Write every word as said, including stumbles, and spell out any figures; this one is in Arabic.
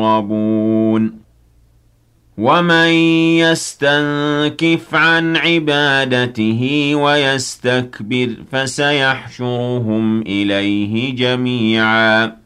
مقربون ومن يستنكف عن عبادته ويستكبر فسيحشرهم إليه جميعا